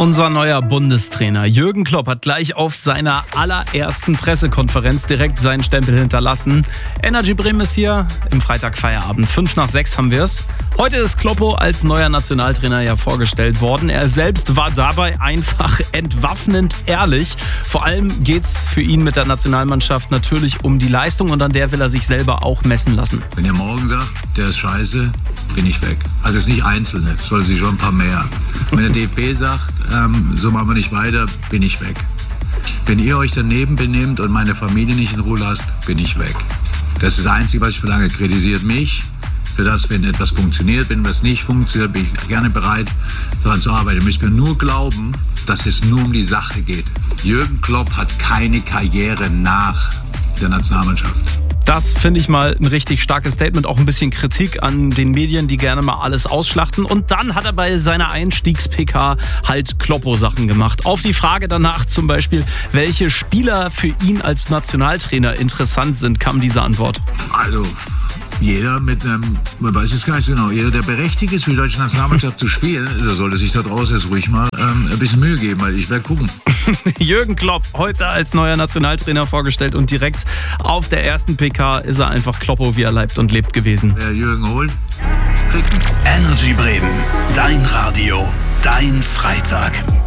Unser neuer Bundestrainer Jürgen Klopp hat gleich auf seiner allerersten Pressekonferenz direkt seinen Stempel hinterlassen. Energy Bremen ist hier im Freitagfeierabend. 5:05 haben wir es. Heute ist Kloppo als neuer Nationaltrainer ja vorgestellt worden. Er selbst war dabei einfach entwaffnend ehrlich. Vor allem geht's für ihn mit der Nationalmannschaft natürlich um die Leistung und an der will er sich selber auch messen lassen. Wenn ihr morgen sagt, der ist scheiße, bin ich weg. Also es ist nicht Einzelne, es sollen sich schon ein paar mehr. Wenn der DFB sagt, so machen wir nicht weiter, bin ich weg. Wenn ihr euch daneben benehmt und meine Familie nicht in Ruhe lasst, bin ich weg. Das ist das Einzige, was ich verlange. Kritisiert mich für das, wenn etwas funktioniert. Wenn was nicht funktioniert, bin ich gerne bereit, daran zu arbeiten. Ihr müsst mir nur glauben, dass es nur um die Sache geht. Jürgen Klopp hat keine Karriere nach der Nationalmannschaft. Das finde ich mal ein richtig starkes Statement, auch ein bisschen Kritik an den Medien, die gerne mal alles ausschlachten. Und dann hat er bei seiner Einstiegs-PK halt Kloppo-Sachen gemacht. Auf die Frage danach zum Beispiel, welche Spieler für ihn als Nationaltrainer interessant sind, kam diese Antwort. Also jeder mit einem, man weiß es gar nicht genau, jeder, der berechtigt ist, für die deutsche Nationalmannschaft zu spielen, der sollte sich da draußen jetzt ruhig mal ein bisschen Mühe geben, weil ich werde gucken. Jürgen Klopp, heute als neuer Nationaltrainer vorgestellt und direkt auf der ersten PK ist er einfach Kloppo, wie er leibt und lebt gewesen. Wer Jürgen holt, kriegt ihn. Energy Bremen, dein Radio, dein Freitag.